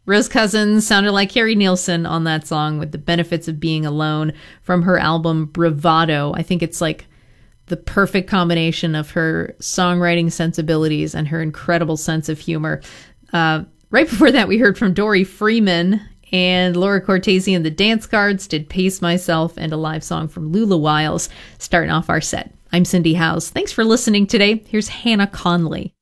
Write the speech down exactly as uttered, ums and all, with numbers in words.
Rose Cousins sounded like Carrie Nielsen on that song with The Benefits of Being Alone from her album Bravado. I think it's like the perfect combination of her songwriting sensibilities and her incredible sense of humor. Uh, right before that, we heard from Dory Freeman, and Laura Cortese and the Dance Guards did Pace Myself, and a live song from Lula Wiles starting off our set. I'm Cindy Howes. Thanks for listening today. Here's Hannah Conley.